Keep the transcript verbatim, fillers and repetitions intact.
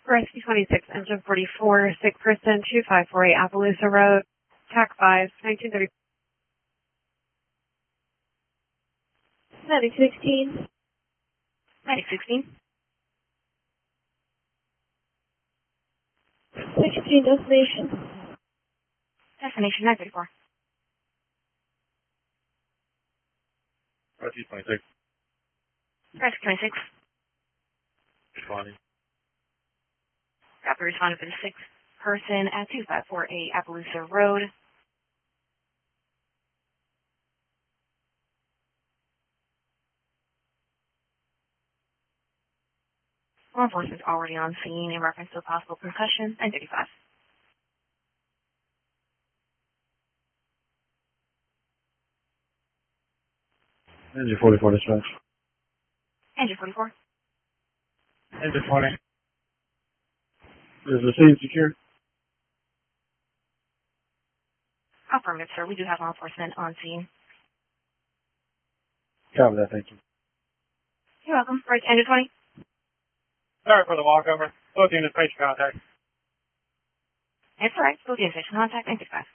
Rescue twenty-six, engine forty-four, sick person, two five four eight Appaloosa Road, T A C five, nineteen thirty. ninety sixteen. ninety sixteen. sixteen destination. Destination nine thirty-four. Rescue twenty-six. Rescue twenty-six. Responding. Copy, responded for the sixth person at two five four eight Appaloosa Road. Law enforcement is already on scene in reference to a possible concussion. nine thirty-five. Engine forty-four dispatch. Engine forty-four. Engine forty. Is the scene secure? Affirmative, sir. We do have law enforcement on scene. Copy that, thank you. You're welcome. Right, engine twenty. Sorry for the walkover. Both units, face contact. It's all right. Both units, contact nine thirty-five.